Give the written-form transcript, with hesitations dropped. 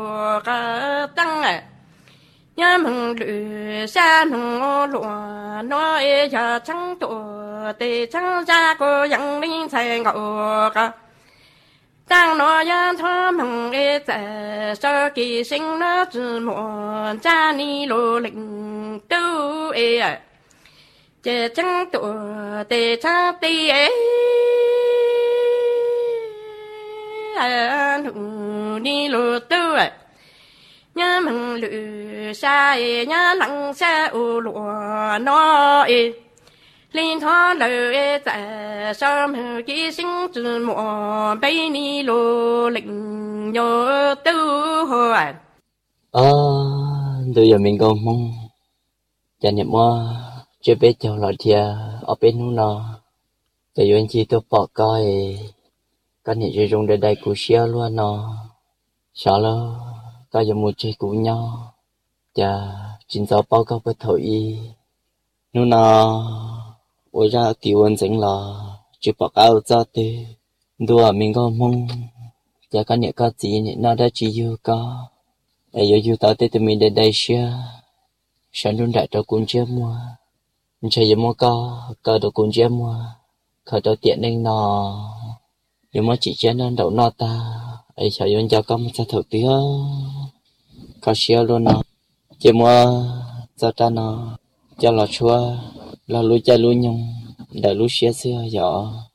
cái tăng à nhớ mừng lửa xa mừng lụa nói giờ chẳng tuổi thì chẳng ra côยังlinh thay ngộ cả tăng nói dân thọ mừng ê trẻ sơ kỳ sinh nó chỉ muốn cha ni lô lĩnh tu ê à chế chẳng tuổi thì chẳng tí ê ni lô tu à nhớ mừng lửa xa nhớ lặng xa u lụa nó linh thoa lời tại sớm ký sinh từ mùa bay ni lô lệnh nhớ tư hồi bây giờ mình còn mong cha niệm mua chưa biết cho lọt thìa ở bênนู้นnó để cho anh chị tôi bỏ coi cái này chỉ dùng để đây củ xia luôn nó sợ lo cái giờ một chơi củ nhau cha chính giờ bao cao với thổiนู้นnó ôi ra kiểu anh chính là chỉ bỏ áo ra thì đùa mình có mong cha cái này cái gì này nó đã chỉ yêu có để yêu tao thì mình để đây xia sáng luôn đại cho cuốn chia mua chơi gì mua có đồ cuốn chia mua khởi đầu tiện nên nó nhưng mà chỉ chơi nên đậu nó ta ấy sợ yon cho con sao thực tí có xia luôn nó chỉ mua cho ta nó cho là chua là lúa cha lúa nhung để lúa xia xưa giờ